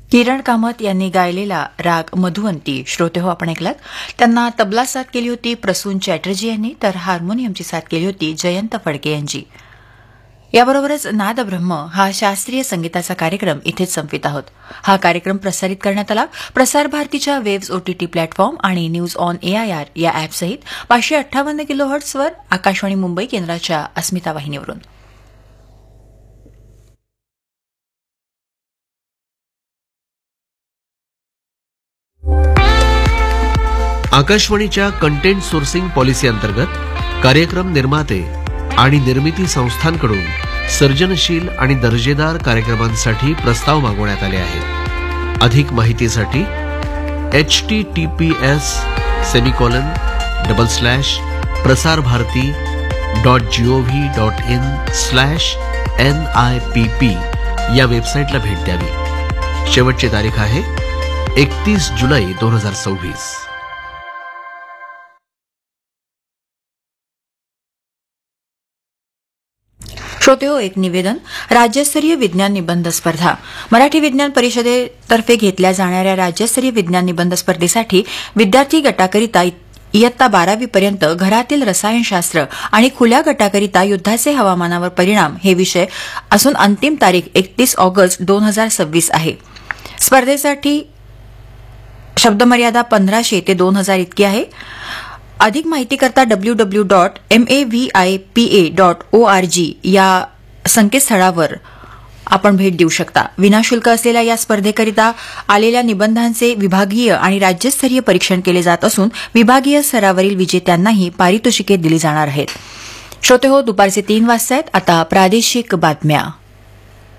किरण कामत यांनी गायलेला राग मधुवंती श्रोते हो आपण ऐकलात. त्यांना तबला साथ केली होती प्रसून चॅटर्जी यांनी, तर हार्मोनियमची साथ केली होती जयंत फडके यांची. याबरोबरच नादब्रह्म हा शास्त्रीय संगीताचा कार्यक्रम इथेच संपवित आहोत. हा कार्यक्रम प्रसारित करण्यात आला प्रसार भारतीच्या वेव्स ओटीटी प्लॅटफॉर्म आणि न्यूज ऑन एआयआर या अॅपसहित 558 किलोहर्ट्झवर आकाशवाणी मुंबई केंद्राच्या अस्मिता वाहिनीवरून. आकाशवाणीच्या कंटेंट सोर्सिंग पॉलिसी अंतर्गत कार्यक्रम निर्माते आणि निर्मिती संस्थांकडून सर्जनशील आणि दर्जेदार कार्यक्रमांसाठी प्रस्ताव मागवण्यात आले आहेत. अधिक माहितीसाठी https://prasarbharati.gov.in/NIPP या वेबसाईटला भेट द्यावी. शेवटची तारीख आहे 31 जुलै 2026. श्रोतेहो, एक निवेदन. राज्यस्तरीय विज्ञान निबंध स्पर्धा मराठी विज्ञान परिषदेतर्फे घेतल्या जाणाऱ्या राज्यस्तरीय विज्ञान निबंध स्पर्धेसाठी विद्यार्थी गटाकरिता इयत्ता 12वी पर्यंत घरातील रसायनशास्त्र आणि खुल्या गटाकरिता युद्धाचे हवामानावर परिणाम हे विषय असून अंतिम तारीख 31 ऑगस्ट 2026 आहे. स्पर्धेसाठी शब्दमर्यादा 1500 ते 2000 इतकी आहे. अधिक माहिती करता www.mavipa.org या संकेतस्थळावर आपण भेट देऊ शकता. विनाशुल्क असलेल्या या स्पर्धेकरिता आलेल्या निबंधांचे विभागीय आणि राज्यस्तरीय परीक्षण केले जात असून विभागीय स्तरावरील विजेत्यांनाही पारितोषिके दिली जाणार आहेत. श्रोते हो, दुपारचे 3 वाजता आहेत. आता प्रादेशिक बातम्या.